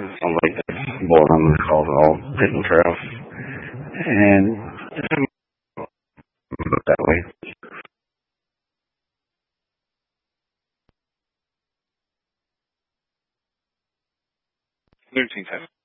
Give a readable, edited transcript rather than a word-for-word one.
on like the bottom of all taken care of, and look that way. 13 times.